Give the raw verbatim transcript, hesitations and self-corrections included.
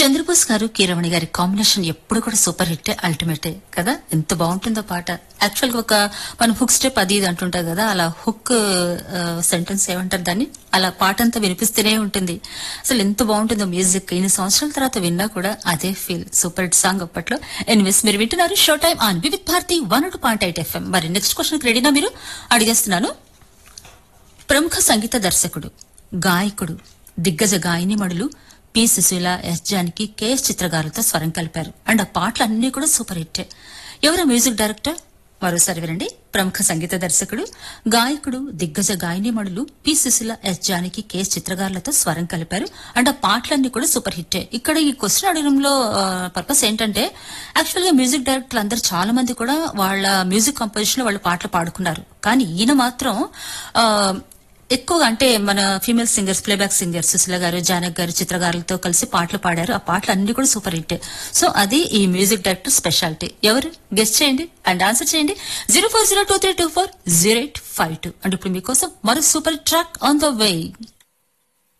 చంద్రబోస్ గారు కీరవాణి గారి కాంబినేషన్ ఎప్పుడు కూడా సూపర్ హిట్ అల్టిమేటే కదా. ఎంత బాగుంటుందో పాట. యాక్చువల్ గా ఒక మనం హుక్ స్టెప్ అది ఇది అంటుంటాం కదా, అలా హుక్ సెంటెన్స్ ఏమంటారు దాన్ని, అలా పాట అంతా వినిపిస్తూనే ఉంటుంది. అసలు ఎంత బాగుంటుందో మ్యూజిక్. ఇన్ని సంవత్సరాల తర్వాత విన్నా కూడా అదే ఫీల్. సూపర్ హిట్ సాంగ్ అప్పట్లో. ఎనివేస్, మీరు వింటున్నారు show time on Vividh Bharati one two point eight FM. మరి నెక్స్ట్ క్వశ్చన్ రెడీనా మీరు? అడిగేస్తున్నాను. ప్రముఖ సంగీత దర్శకుడు, గాయకుడు, దిగ్గజ గాయనిమణులు P Susheela, yes Janaki, K S చిత్రగారులతో స్వరం కలిపారు. అండ్ ఆ పాటలన్నీ కూడా సూపర్ హిట్. ఎవరు మ్యూజిక్ డైరెక్టర్? మరోసారి వినండి. ప్రముఖ సంగీత దర్శకుడు, గాయకుడు, దిగ్గజ గాయనిమణులు P Susheela, yes Janaki, K S చిత్రగారులతో స్వరం కలిపారు. అండ్ ఆ పాటలన్నీ కూడా సూపర్ హిట్. ఇక్కడ ఈ క్వశ్చన్ అడగడంలో పర్పస్ ఏంటంటే, యాక్చువల్ గా మ్యూజిక్ డైరెక్టర్లు అందరూ చాలా మంది కూడా వాళ్ళ మ్యూజిక్ కంపోజిషన్ లో వాళ్ళు పాటలు పాడుకున్నారు. కానీ ఈయన మాత్రం ఆ ఎక్కువగా అంటే మన female singers, playback singers Susheela గారు, జానక్ గారు, చిత్రగారులతో కలిసి పాటలు పాడారు. ఆ పాటలు అన్ని కూడా సూపర్ హిట్. సో అది ఈ మ్యూజిక్ డైరెక్టర్ స్పెషాలిటీ. ఎవరు గెస్ట్ చేయండి అండ్ ఆన్సర్ చేయండి. Zero four zero two three two four zero eight five two. And ఇప్పుడు మీకోసం మరో super track on the way.